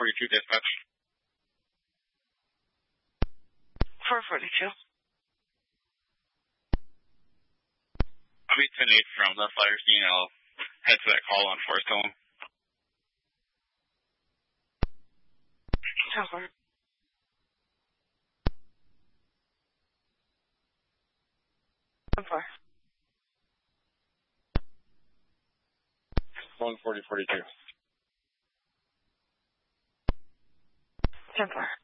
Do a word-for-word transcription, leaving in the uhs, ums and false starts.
forty-two dispatch. four forty-two. I'll be ten eight from the fire scene. I'll head to that call on Forest Hill. ten four. ten four. one forty forty-two. ten four.